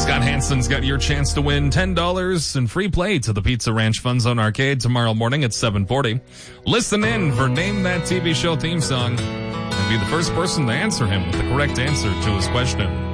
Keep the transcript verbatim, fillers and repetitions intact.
Scott Hansen's got your chance to win ten dollars and free play to the Pizza Ranch Fun Zone Arcade tomorrow morning at seven forty. Listen in for Name That T V Show theme song and be the first person to answer him with the correct answer to his question.